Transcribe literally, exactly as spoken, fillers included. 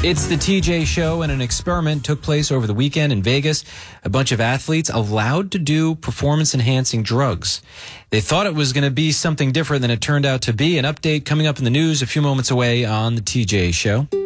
It's the T J Show, and an experiment took place over the weekend in Vegas. A bunch of athletes allowed to do performance-enhancing drugs. They thought it was going to be something different than it turned out to be. An update coming up in the news a few moments away on the T J Show.